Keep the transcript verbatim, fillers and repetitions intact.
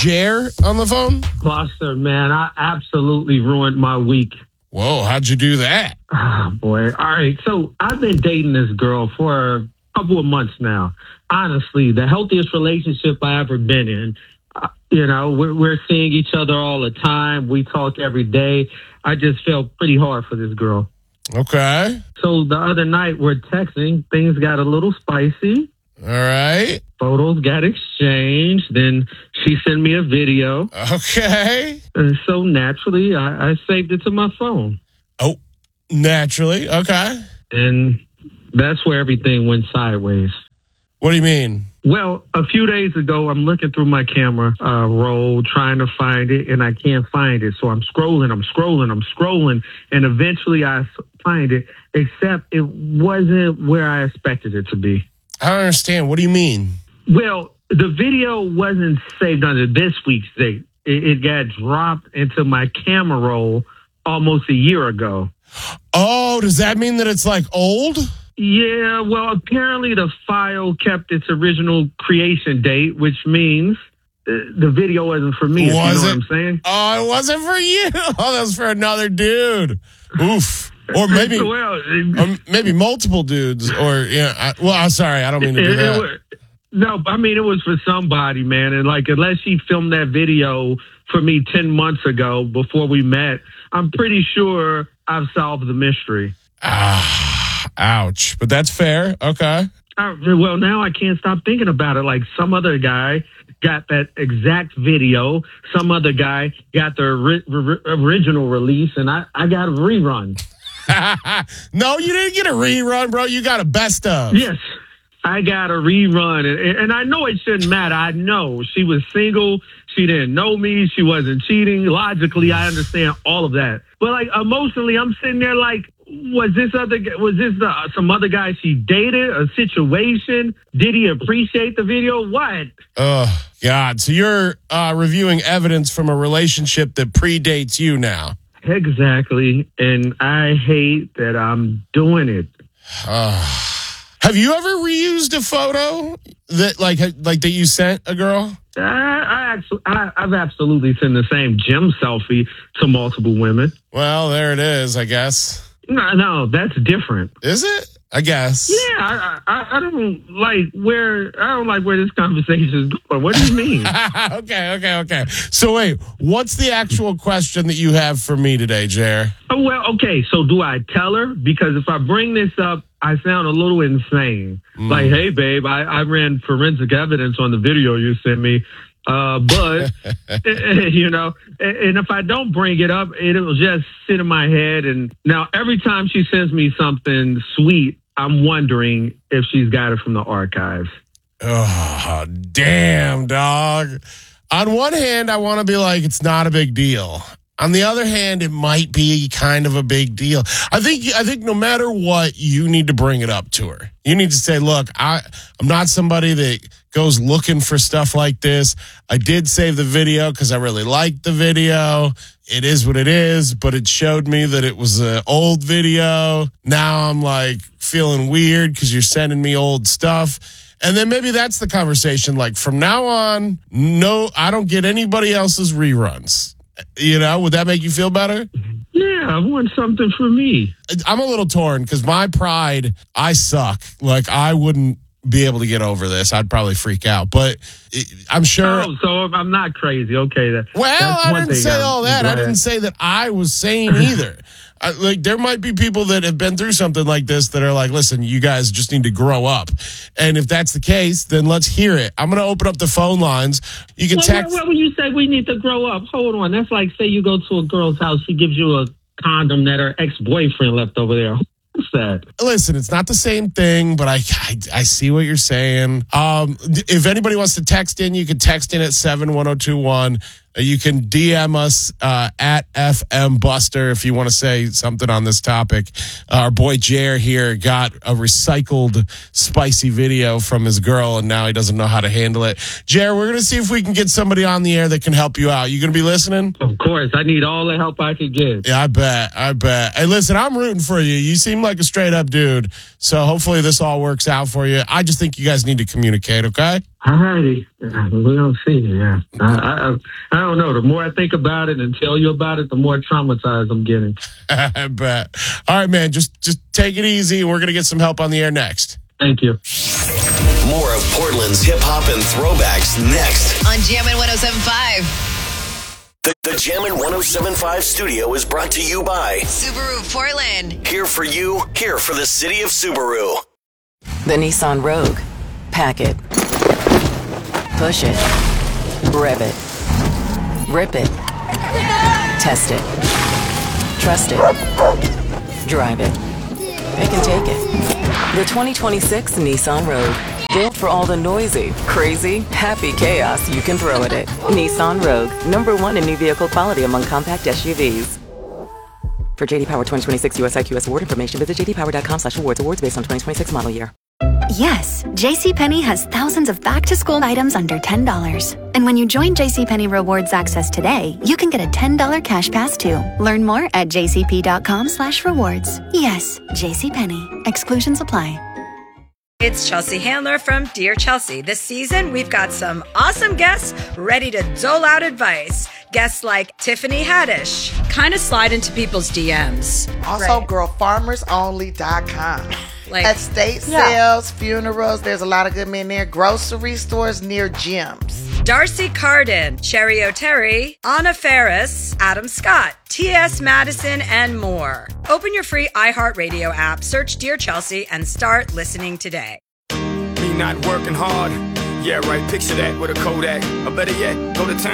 Jer on the phone? Buster, man, I absolutely ruined my week. Whoa, how'd you do that? Oh, boy. All right. So I've been dating this girl for a couple of months now. Honestly, the healthiest relationship I ever been in. Uh, you know, we're, we're seeing each other all the time. We talk every day. I just felt pretty hard for this girl. Okay. So the other night we're texting. Things got a little spicy. All right. Photos got exchanged. Then she sent me a video. Okay. And so naturally, I, I saved it to my phone. Oh, naturally. Okay. And that's where everything went sideways. What do you mean? Well, a few days ago, I'm looking through my camera uh, roll, trying to find it, and I can't find it. So I'm scrolling, I'm scrolling, I'm scrolling, and eventually I find it, except it wasn't where I expected it to be. I don't understand. What do you mean? Well, the video wasn't saved under this week's date. It, it got dropped into my camera roll almost a year ago. Oh, does that mean that it's like old? Yeah, well, apparently the file kept its original creation date, which means the video wasn't for me. Was if you know it? what I'm saying? Oh, it wasn't for you. Oh, that was for another dude. Oof. Or maybe, well, or maybe multiple dudes. Or yeah. I, well, I'm sorry. I don't mean to do it, that. it was, no, I mean it was for somebody, man. And like, unless she filmed that video for me ten months ago before we met, I'm pretty sure I've solved the mystery. Ah. Ouch. But that's fair. Okay. Uh, well, now I can't stop thinking about it. Like some other guy got that exact video. Some other guy got the ri- ri- original release, and I, I got a rerun. No, you didn't get a rerun, bro. You got a best of. Yes, I got a rerun. And, and I know it shouldn't matter. I know she was single. She didn't know me. She wasn't cheating. Logically, I understand all of that. But like emotionally, I'm sitting there like, Was this other? Was this uh, some other guy she dated? A situation? Did he appreciate the video? What? Oh God! So you're uh, reviewing evidence from a relationship that predates you now. Exactly, and I hate that I'm doing it. Uh, have you ever reused a photo that, like, like that you sent a girl? I, I actually, I, I've absolutely sent the same gym selfie to multiple women. Well, there it is. I guess. No, no, that's different. Is it? I guess. Yeah, I, I, I don't like where I don't like where this conversation is going. What do you mean? okay, okay, okay. So wait, what's the actual question that you have for me today, Jer? Oh, well, okay. So do I tell her? Because if I bring this up, I sound a little insane. Mm. Like, hey, babe, I, I ran forensic evidence on the video you sent me. Uh, but, you know, and if I don't bring it up, it'll just sit in my head. And now every time she sends me something sweet, I'm wondering if she's got it from the archives. Oh, damn, dog. On one hand, I want to be like, it's not a big deal. On the other hand, it might be kind of a big deal. I think I think no matter what, you need to bring it up to her. You need to say, look, I, I'm not somebody that goes looking for stuff like this. I did save the video because I really liked the video. It is what it is, but it showed me that it was an old video. Now I'm like feeling weird because you're sending me old stuff. And then maybe that's the conversation. Like from now on, no, I don't get anybody else's reruns. You know, would that make you feel better? Yeah, I want something for me. I'm a little torn because my pride, I suck. Like, I wouldn't be able to get over this. I'd probably freak out. But I'm sure. Oh, so I'm not crazy. Okay. That, well, I didn't say all that. I didn't say that I was sane either. I, like, there might be people that have been through something like this that are like, listen, you guys just need to grow up. And if that's the case, then let's hear it. I'm going to open up the phone lines. You can well, text. Well, when you say we need to grow up, hold on. That's like, say you go to a girl's house, she gives you a condom that her ex-boyfriend left over there. What's that? Listen, it's not the same thing, but I, I I see what you're saying. Um, if anybody wants to text in, you can text in at seven one zero two one. You can D M us uh, at F M Buster if you want to say something on this topic. Our boy Jer here got a recycled spicy video from his girl, and now he doesn't know how to handle it. Jer, we're going to see if we can get somebody on the air that can help you out. You going to be listening? Of course. I need all the help I can get. Yeah, I bet. I bet. Hey, listen, I'm rooting for you. You seem like a straight up dude, so hopefully this all works out for you. I just think you guys need to communicate, okay? All righty. We're going to see. Yeah. I, I, I don't know. The more I think about it and tell you about it, the more traumatized I'm getting. I bet. All right, man. Just, just take it easy. We're going to get some help on the air next. Thank you. More of Portland's hip-hop and throwbacks next. On Jammin' one oh seven point five. The, the Jammin' one oh seven point five studio is brought to you by Subaru Portland. Here for you, here for the city of Subaru. The Nissan Rogue. Pack it. Push it. Rev it. Rip it. Test it. Trust it. Drive it. They can take it. The twenty twenty-six Nissan Rogue. Built for all the noisy, crazy, happy chaos you can throw at it. Nissan Rogue. Number one in new vehicle quality among compact S U Vs. For J D Power twenty twenty-six U S I Q S award information, visit j d power dot com slash awards. Awards based on twenty twenty-six model year. Yes, JCPenney has thousands of back-to-school items under ten dollars. And when you join JCPenney Rewards Access today, you can get a ten dollars cash pass too. Learn more at j c p dot com slash rewards. Yes, JCPenney. Exclusions apply. It's Chelsea Handler from Dear Chelsea. This season, we've got some awesome guests ready to dole out advice. Guests like Tiffany Haddish, kind of slide into people's D Ms. Also, Right. girl farmers only dot com. Like, Estate yeah. sales, funerals, there's a lot of good men there. Grocery stores near gyms. Darcy Carden, Cherry O'Terry, Anna Ferris, Adam Scott, T S Madison, and more. Open your free iHeartRadio app, search Dear Chelsea, and start listening today. Me not working hard. Yeah, right. Picture that with a Kodak. Or better yet, go to town.